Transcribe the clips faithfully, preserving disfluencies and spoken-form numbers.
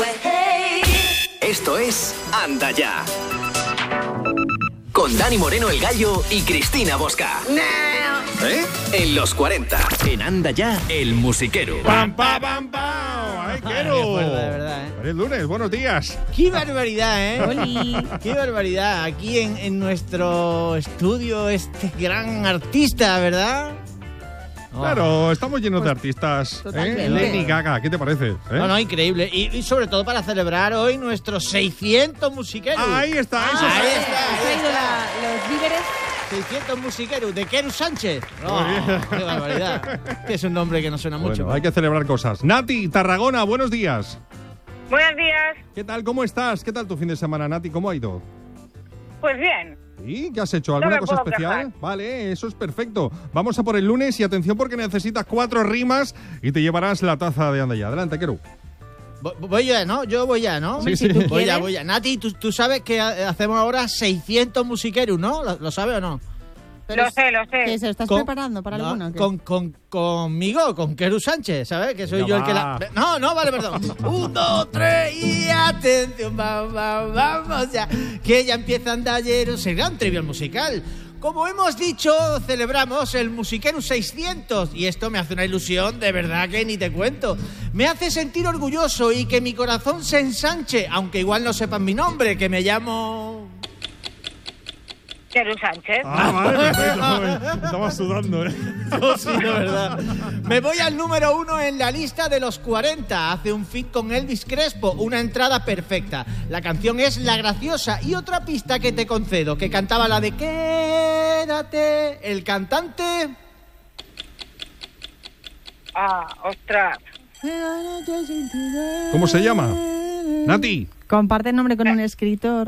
Esto es Anda Ya. Con Dani Moreno el Gallo y Cristina Bosca. ¿Eh? En los cuarenta. En Anda Ya, el musiquero. ¡Pam, pam, pam, pam! ¡Ay, quiero! Qué fuerte, de verdad, ¿eh? Es lunes, buenos días. ¡Qué barbaridad, eh! Oli. ¡Qué barbaridad! Aquí en, en nuestro estudio, este gran artista, ¿verdad? Oh. Claro, estamos llenos de artistas. ¿eh? totalmente. Lady Gaga, ¿qué te parece? ¿Eh? No, no, increíble. Y, y sobre todo para celebrar hoy nuestros seiscientos musiqueros. Ahí está, eso Ahí sí. está, ¿Has ahí traído está. la- los víveres? seiscientos musiqueros de Keru Sánchez. Oh, Muy bien. ¡Qué barbaridad! Que es un nombre que no suena mucho. Bueno, hay que celebrar cosas. Nati, Tarragona, buenos días. Buenos días. ¿Qué tal? ¿Cómo estás? ¿Qué tal tu fin de semana, Nati? ¿Cómo ha ido? Pues bien. ¿Sí? ¿Qué has hecho? ¿Alguna me cosa puedo especial? quejar. Vale, eso es perfecto. Vamos a por el lunes y atención porque necesitas cuatro rimas y te llevarás la taza de Anda Ya. Adelante, Keru. Vo- Voy ya, ¿no? Yo voy ya, ¿no? Sí, Si sí. tú voy quieres. ya, voy ya. Nati, ¿tú, tú sabes que ha- hacemos ahora seiscientos musiqueros, ¿no? ¿Lo, lo sabes o no? Lo sé, lo ¿Qué sé. es? ¿Estás Con- preparando para no, alguno? o qué? Con, con, conmigo, con Keru Sánchez, ¿sabes? Que soy Venga, yo el que va. la... No, no, vale, perdón. Un, dos, tres y atención, vamos, vamos, vamos ya. Que ya empieza a andar el gran trivial musical. Como hemos dicho, celebramos el Musiquero seiscientos y esto me hace una ilusión, de verdad que ni te cuento. Me hace sentir orgulloso y que mi corazón se ensanche, aunque igual no sepan mi nombre, que me llamo... Keru Sánchez. Ah, vale, perfecto. Estaba sudando, ¿eh? Oh, sí, de verdad. Me voy al número uno en la lista de los cuarenta. Hace un feat con Elvis Crespo, una entrada perfecta. La canción es La Graciosa y otra pista que te concedo, que cantaba la de Quédate. El cantante... Ah, ostras. ¿Cómo se llama? Nati. Comparte nombre con un escritor.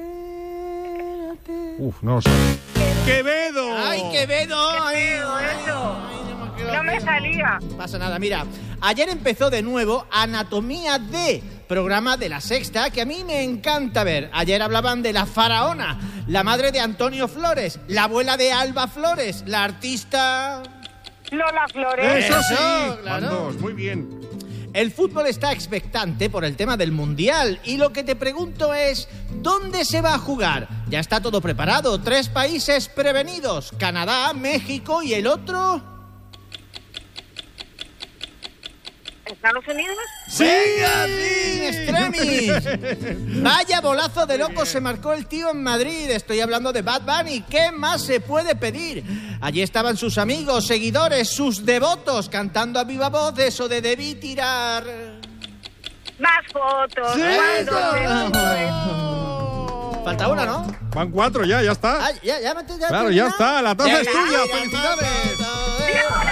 Uf, no lo sé. ¡Quevedo! ¡Ay, Quevedo! ¡Ay, feo eso! qué No me salía. No pasa nada, mira. Ayer empezó de nuevo Anatomía de, programa de La Sexta, que a mí me encanta ver. Ayer hablaban de la faraona, la madre de Antonio Flores, la abuela de Alba Flores, la artista... Lola Flores. ¡Eso sí! Eso, claro. Van dos, muy bien. El fútbol está expectante por el tema del Mundial y lo que te pregunto es, ¿dónde se va a jugar? Ya está todo preparado, tres países prevenidos, Canadá, México y el otro... ¿Estados Unidos? ¡Sí! ¡Sí! ¡Extremis! Vaya bolazo de loco se marcó el tío en Madrid. Estoy hablando de Bad Bunny. ¿Qué más se puede pedir? Allí estaban sus amigos, seguidores, sus devotos, cantando a viva voz eso de debí tirar... Más fotos. ¡Sí! Cuando te digo eso. Falta una, ¿no? Van cuatro ya, ya está. Ah, ya, ya, ya, Claro, ya está. La taza Ya es está, tuya. ya ¡Felicidades! está.